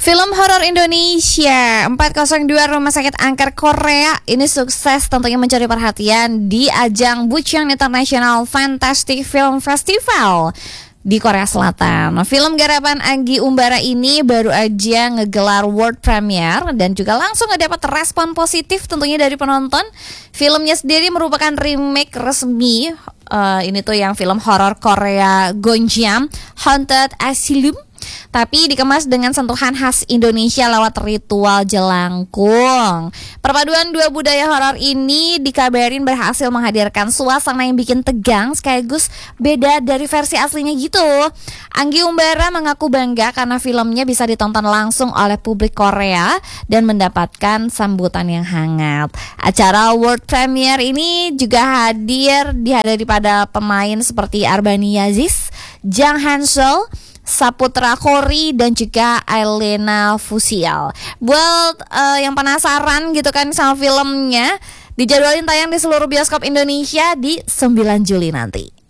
Film horor Indonesia 402 Rumah Sakit Angker Korea ini sukses tentunya mencuri perhatian di ajang Bucheon International Fantastic Film Festival di Korea Selatan. Film garapan Anggi Umbara ini baru aja ngegelar world premiere dan juga langsung ngedapat respon positif tentunya dari penonton. Filmnya sendiri merupakan remake resmi. Ini tuh yang film horor Korea Gonjiam Haunted Asylum, tapi dikemas dengan sentuhan khas Indonesia lewat ritual jelangkung. Perpaduan dua budaya horor ini dikabarin berhasil menghadirkan suasana yang bikin tegang sekaligus beda dari versi aslinya gitu. Anggi Umbara mengaku bangga karena filmnya bisa ditonton langsung oleh publik Korea dan mendapatkan sambutan yang hangat. Acara world premiere ini juga dihadiri pada pemain seperti Arbani Yazis, Jang Hansol, Saputra Khori dan juga Ailena Fusial. Buat yang penasaran gitu kan sama filmnya, dijadwalin tayang di seluruh bioskop Indonesia di 9 Juli nanti.